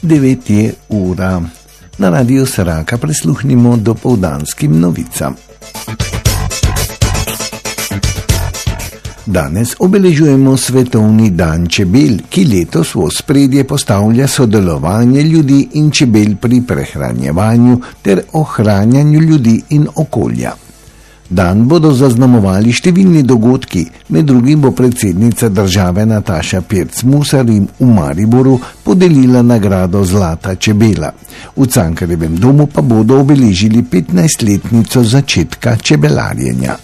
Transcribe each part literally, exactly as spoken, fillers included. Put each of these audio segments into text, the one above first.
devet je ura. Na radiju Saraka prisluhnimo dopoldanskim novicam. Danes obeležujemo Svetovni dan čebel, ki letos v ospredje postavlja sodelovanje ljudi in čebel pri prehranjevanju ter ohranjanju ljudi in okolja. Dan bodo zaznamovali številni dogodki, med drugim bo predsednica države Nataša Pirc Musar jim v Mariboru podelila nagrado Zlata čebela. V Cankarjevem domu pa bodo obeležili petnajstletnico začetka čebelarjenja.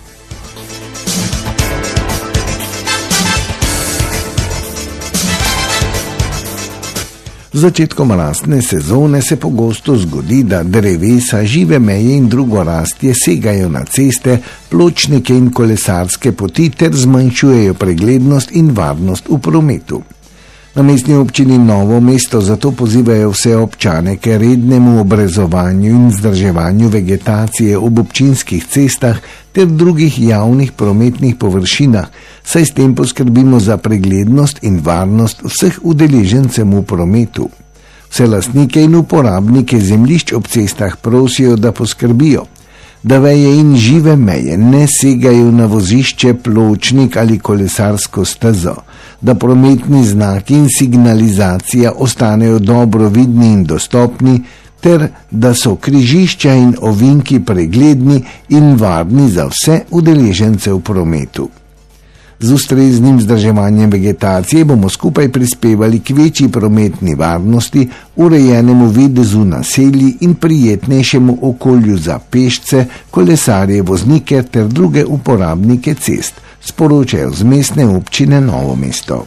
Z začetkom rastne sezone se pogosto zgodi, da drevesa, žive meje in drugo rastje segajo na ceste, pločnike in kolesarske poti ter zmanjšujejo preglednost in varnost v prometu. Na mestni občini Novo mesto zato pozivajo vse občane k rednemu obrezovanju in vzdrževanju vegetacije ob občinskih cestah ter drugih javnih prometnih površinah, saj s tem poskrbimo za preglednost in varnost vseh udeležencev v prometu. Vse lastnike in uporabnike zemljišč ob cestah prosijo, da poskrbijo, da veje in žive meje ne segajo na vozišče, pločnik ali kolesarsko stezo, da prometni znaki in signalizacija ostanejo dobro vidni in dostopni, ter da so križišča in ovinki pregledni in varni za vse udeležence v prometu. Z ustreznim vzdrževanjem vegetacije bomo skupaj prispevali k večji prometni varnosti, urejenemu videzu naselij in prijetnejšemu okolju za pešce, kolesarje, voznike ter druge uporabnike cest, sporočajo z mestne občine Novo mesto.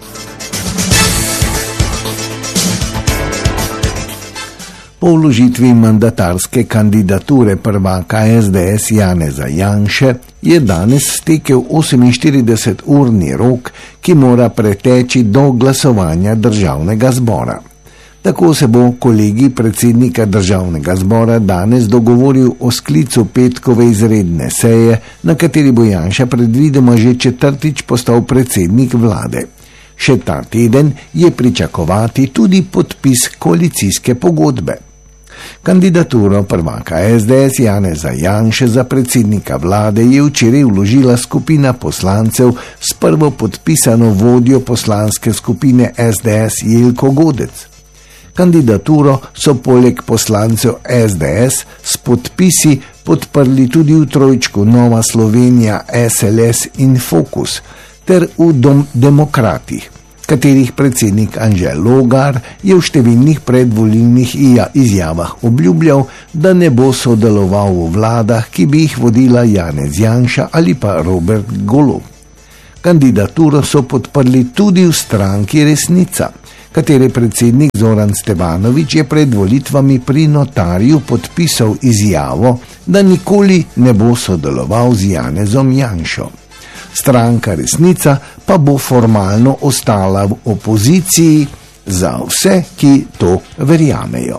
Po vložitvi mandatarske kandidature prvaka es de es Janeza Janše je danes stekel oseminštirideseturni rok, ki mora preteči do glasovanja državnega zbora. Tako se bo kolegij predsednika državnega zbora danes dogovoril o sklicu petkove izredne seje, na kateri bo Janša predvidoma že četrtič postal predsednik vlade. Še ta teden je pričakovati tudi podpis koalicijske pogodbe. Kandidaturo prvaka es de es Janeza Janše za predsednika vlade je včeraj vložila skupina poslancev s prvo podpisano vodjo poslanske skupine es de es Jelko Godec. Kandidaturo so poleg poslancev es de es s podpisi podprli tudi v trojčku Nova Slovenija, es el es in Fokus ter v Dom demokratih, katerih predsednik Anže Logar je v številnih predvolilnih izjavah obljubljal, da ne bo sodeloval v vladah, ki bi jih vodila Janez Janša ali pa Robert Golob. Kandidaturo so podprli tudi v stranki Resnica, katere predsednik Zoran Stevanović je pred volitvami pri notarju podpisal izjavo, da nikoli ne bo sodeloval z Janezom Janšo. Stranka Resnica pa bo formalno ostala v opoziciji za vse, ki to verjamejo.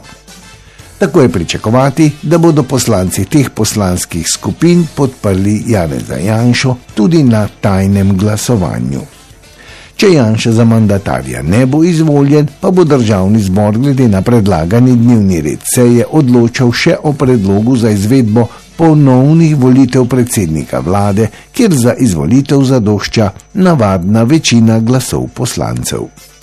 Tako je pričakovati, da bodo poslanci teh poslanskih skupin podprli Janeza Janšo tudi na tajnem glasovanju. Če Janša za mandatarja ne bo izvoljen, pa bo državni zbor glede na predlagani dnevni red seje odločal še o predlogu za izvedbo ponovnih volitev predsednika vlade, kjer za izvolitev zadošča navadna večina glasov poslancev.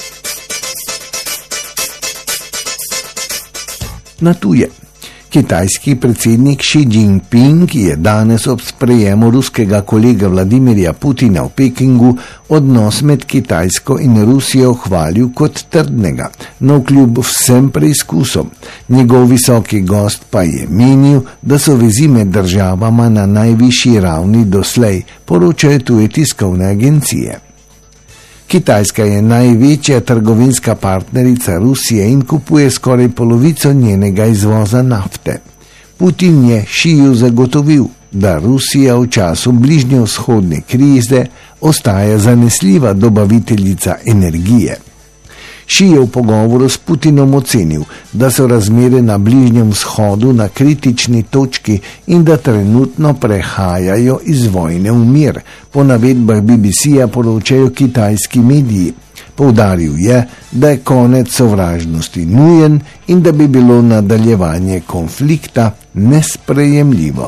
Na tuje. Kitajski predsednik Xi Jinping je danes ob sprejemu ruskega kolega Vladimirja Putina v Pekingu odnos med Kitajsko in Rusijo hvalil kot trdnega, navkljub vsem preizkusom. Njegov visoki gost pa je menil, da so vezi med državama na najvišji ravni doslej, poročajo tuje tiskovne agencije. Kitajska je največja trgovinska partnerica Rusije in kupuje skoraj polovico njenega izvoza nafte. Putin je Šiju zagotovil, da Rusija v času bližnjevzhodne krize ostaja zanesljiva dobaviteljica energije. Ši je v pogovoru s Putinom ocenil, da so razmere na Bližnjem vzhodu na kritični točki in da trenutno prehajajo iz vojne v mir, po navedbah B B C-ja poročajo kitajski mediji. Poudaril je, da je konec sovražnosti nujen in da bi bilo nadaljevanje konflikta nesprejemljivo.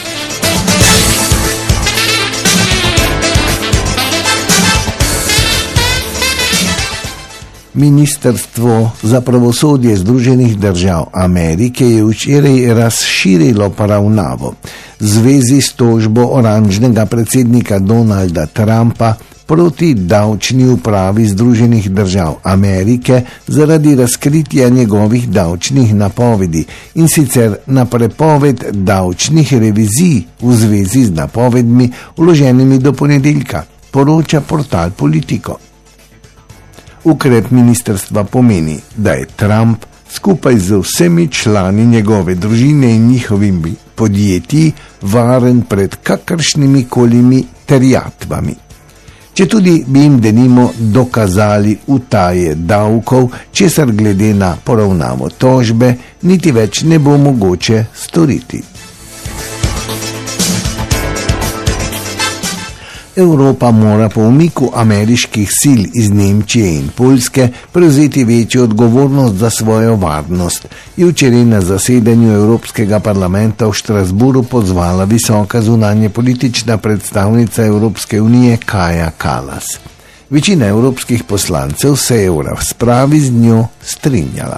Ministrstvo za pravosodje Združenih držav Amerike je včeraj razširilo poravnavo v zvezi s tožbo oranžnega predsednika Donalda Trumpa proti davčni upravi Združenih držav Amerike zaradi razkritja njegovih davčnih napovedi, in sicer na prepoved davčnih revizij v zvezi z napovedmi vloženimi do ponedeljka, poroča portal Politico. Ukrep ministrstva pomeni, da je Trump skupaj z vsemi člani njegove družine in njihovimi podjetji varen pred kakršnimi kolimi terjatvami. Če tudi bi jim denimo dokazali utaje davkov, česar glede na poravnavo tožbe niti več ne bo mogoče storiti. Evropa mora po umiku ameriških sil iz Nemčije in Poljske prevzeti večjo odgovornost za svojo varnost, je včeraj na zasedanju Evropskega parlamenta v Štrasburu pozvala visoka zunanje politična predstavnica Evropske unije Kaja Kallas. Večina evropskih poslancev se je v razpravi z njo strinjala.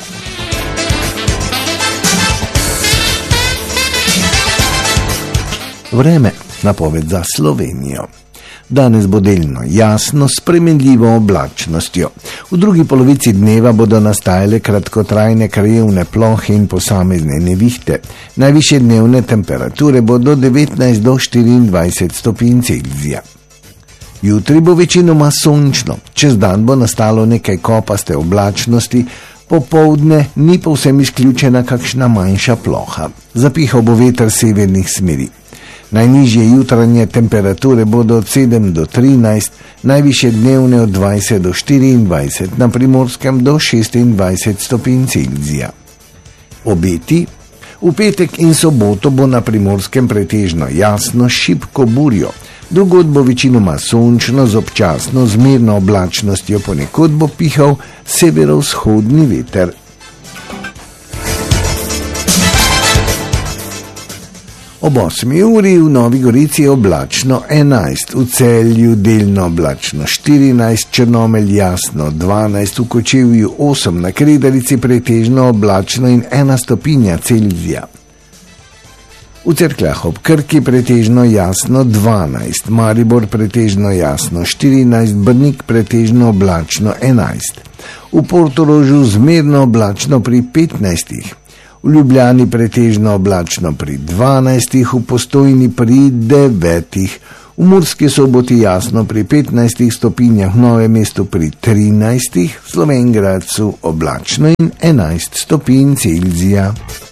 Vreme, napoved za Slovenijo. Danes bo delno jasno s spremenljivo oblačnostjo. V drugi polovici dneva bodo nastajale kratkotrajne krajevne plohe in posamezne nevihte. Najvišje dnevne temperature bodo devetnajst do štiriindvajset stopinj Celzija. Jutri bo večinoma sončno, čez dan bo nastalo nekaj kopaste oblačnosti, popoldne ni povsem izključena kakšna manjša ploha. Zapihal bo veter severnih smeri. Najnižje jutranje temperature bodo od sedem do trinajst, najvišje dnevne od dvajset do štiriindvajset, na Primorskem do šestindvajset stopinj Celzija. Obeti. V petek in soboto bo na Primorskem pretežno jasno s šibko burjo. Drugod bo večinoma sončno z občasno zmerno oblačnostjo, ponekod bo pihal severovzhodni veter. Ob osmi uri v Novi Gorici je oblačno enajst, v Celju delno oblačno štirinajst, Črnomelj jasno dvanajst, v Kočevju osem, na Kredarici pretežno oblačno in ena stopinja Celzija. V Cerkljah ob Krki pretežno jasno dvanajst, Maribor pretežno jasno štirinajst, Brnik pretežno oblačno enajst. V Portorožu zmerno oblačno pri petnajstih. V Ljubljani pretežno oblačno pri dvanajstih, v Postojni pri devetih, v Murski Soboti jasno pri petnajstih stopinjah, v Novem mestu pri trinajstih, v Slovenj Gradcu oblačno in enajst stopinj Celzija.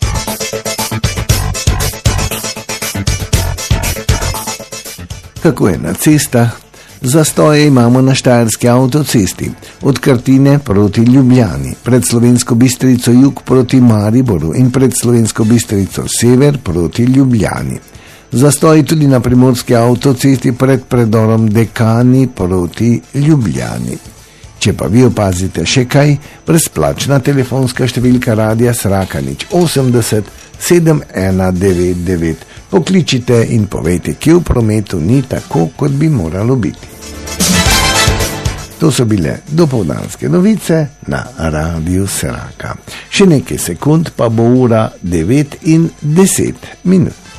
Kako je na cestah? Zastoje imamo na štajerski avtocesti, od Krtine proti Ljubljani, pred Slovensko Bistrico jug proti Mariboru in pred Slovensko Bistrico sever proti Ljubljani. Zastoji tudi na primorski avtocesti pred predorom Dekani proti Ljubljani. Če pa vi opazite še kaj, brezplačna telefonska številka Radia Srakanič osemdeset sedem ena devet devet. Pokličite in povejte, kje v prometu ni tako, kot bi moralo biti. To so bile dopoldanske novice na Radiu Sraka. Še nekaj sekund pa bo ura devet in deset minut.